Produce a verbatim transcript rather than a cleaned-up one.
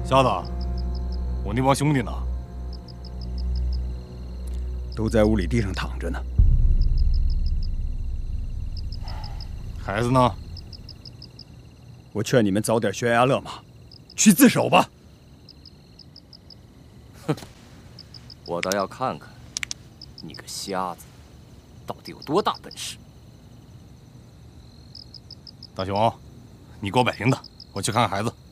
瞎子，我那帮兄弟呢？ 都在屋里地上躺着呢。 孩子呢？ 我劝你们早点悬崖勒马，去自首吧。 哼，我倒要看看，你个瞎子，到底有多大本事！ 大雄，你给我摆平他，我去看看孩子。